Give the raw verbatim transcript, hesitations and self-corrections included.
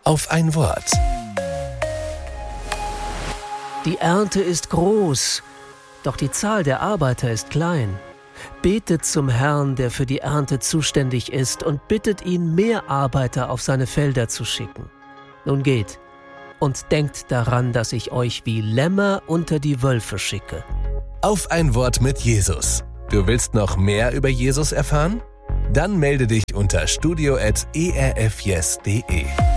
auf ein Wort. Die Ernte ist groß, doch die Zahl der Arbeiter ist klein. Betet zum Herrn, der für die Ernte zuständig ist, und bittet ihn, mehr Arbeiter auf seine Felder zu schicken. Nun geht und denkt daran, dass ich euch wie Lämmer unter die Wölfe schicke. Auf ein Wort mit Jesus. Du willst noch mehr über Jesus erfahren? Dann melde dich unter studio at e r f yes punkt d e.